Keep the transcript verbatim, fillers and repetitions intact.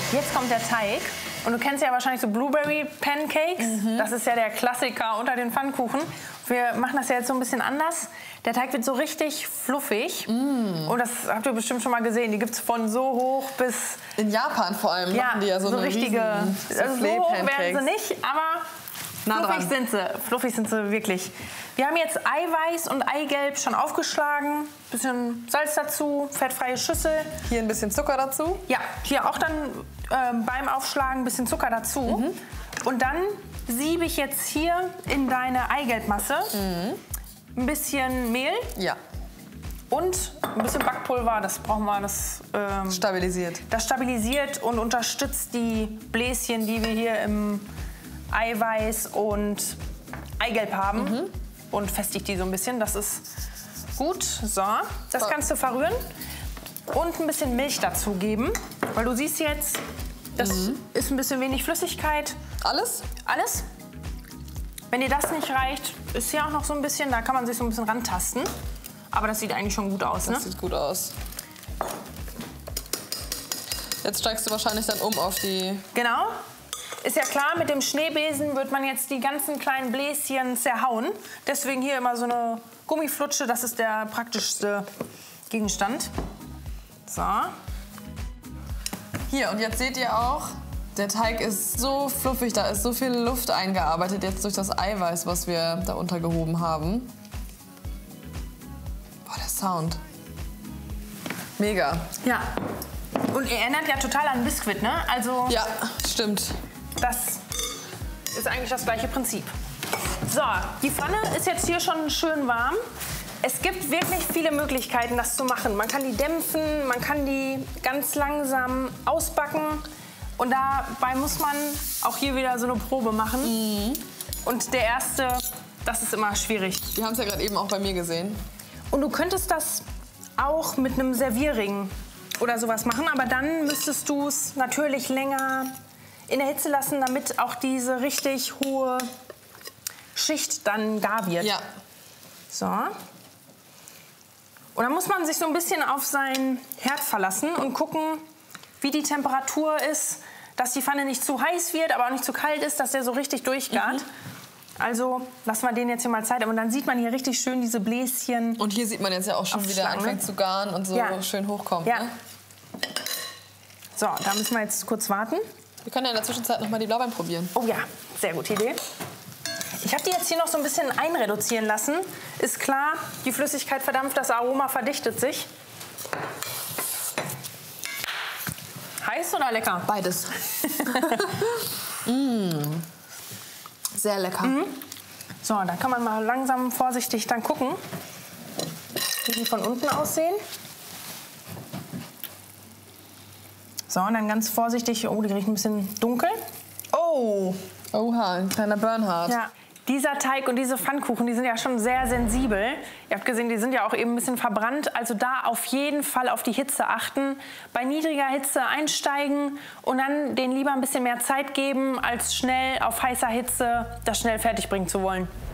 Jetzt kommt der Teig. Und du kennst ja wahrscheinlich so Blueberry Pancakes. Mhm. Das ist ja der Klassiker unter den Pfannkuchen. Wir machen das ja jetzt so ein bisschen anders. Der Teig wird so richtig fluffig. Mm. Und das habt ihr bestimmt schon mal gesehen. Die gibt es von so hoch bis... In Japan vor allem ja, machen die ja so, so eine richtige... Also so hoch werden sie nicht, aber nah fluffig dran. sind sie. Fluffig sind sie wirklich. Wir haben jetzt Eiweiß und Eigelb schon aufgeschlagen. Bisschen Salz dazu, fettfreie Schüssel. Hier ein bisschen Zucker dazu. Ja, hier auch dann äh, beim Aufschlagen ein bisschen Zucker dazu. Mhm. Und dann siebe ich jetzt hier in deine Eigelbmasse mhm. ein bisschen Mehl. Ja. Und ein bisschen Backpulver, das brauchen wir. Das ähm, stabilisiert. Das stabilisiert und unterstützt die Bläschen, die wir hier im Eiweiß und Eigelb haben. Mhm. Und festigt die so ein bisschen. Das ist gut. So, das kannst du verrühren. Und ein bisschen Milch dazugeben. Weil du siehst jetzt, das mhm. ist ein bisschen wenig Flüssigkeit. Alles? Alles. Wenn dir das nicht reicht, ist hier auch noch so ein bisschen, da kann man sich so ein bisschen rantasten. Aber das sieht eigentlich schon gut aus, ne? Das sieht gut aus. Jetzt steigst du wahrscheinlich dann um auf die... Genau. Ist ja klar, mit dem Schneebesen wird man jetzt die ganzen kleinen Bläschen zerhauen. Deswegen hier immer so eine Gummiflutsche, das ist der praktischste Gegenstand. So. Hier, und jetzt seht ihr auch, der Teig ist so fluffig, da ist so viel Luft eingearbeitet jetzt durch das Eiweiß, was wir da untergehoben haben. Boah, der Sound. Mega. Ja. Und er erinnert ja total an Biskuit, ne? Also ja, stimmt. Das ist eigentlich das gleiche Prinzip. So, die Pfanne ist jetzt hier schon schön warm. Es gibt wirklich viele Möglichkeiten, das zu machen. Man kann die dämpfen, man kann die ganz langsam ausbacken. Und dabei muss man auch hier wieder so eine Probe machen. Mhm. Und der erste, das ist immer schwierig. Wir haben es ja gerade eben auch bei mir gesehen. Und du könntest das auch mit einem Servierring oder sowas machen. Aber dann müsstest du es natürlich länger in der Hitze lassen, damit auch diese richtig hohe Schicht dann gar wird. Ja. So. Und dann muss man sich so ein bisschen auf seinen Herd verlassen und gucken, wie die Temperatur ist, dass die Pfanne nicht zu heiß wird, aber auch nicht zu kalt ist, dass der so richtig durchgart. Mhm. Also lassen wir den jetzt hier mal Zeit. Und dann sieht man hier richtig schön diese Bläschen. Und hier sieht man jetzt ja auch schon, wie der anfängt zu garen und so ja. schön hochkommt. Ja. Ne? So, da müssen wir jetzt kurz warten. Wir können ja in der Zwischenzeit noch mal die Blaubeeren probieren. Oh ja, sehr gute Idee. Ich habe die jetzt hier noch so ein bisschen einreduzieren lassen. Ist klar, die Flüssigkeit verdampft, das Aroma verdichtet sich. Heiß oder lecker? Beides. mm. Sehr lecker. Mhm. So, da kann man mal langsam vorsichtig dann gucken, wie die von unten aussehen. So, und dann ganz vorsichtig, oh, die riechen ein bisschen dunkel. Oh! Oha, ein kleiner Bernhard. Ja. Dieser Teig und diese Pfannkuchen, die sind ja schon sehr sensibel. Ihr habt gesehen, die sind ja auch eben ein bisschen verbrannt. Also da auf jeden Fall auf die Hitze achten. Bei niedriger Hitze einsteigen und dann denen lieber ein bisschen mehr Zeit geben, als schnell auf heißer Hitze das schnell fertig bringen zu wollen.